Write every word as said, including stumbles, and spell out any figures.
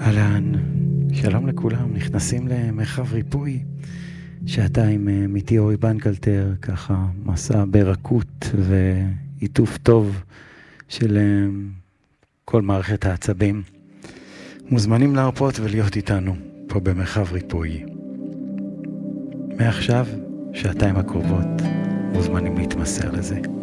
אהלן, שלום לכולם, נכנסים למרחב ריפוי, שעתיים מיתי אורי בנקלטר, ככה מסע ברכות ועיטוף טוב של כל מערכת העצבים. מוזמנים להרפות ולהיות איתנו פה במרחב ריפוי. מעכשיו, שעתיים הקרובות, מוזמנים להתמסר לזה.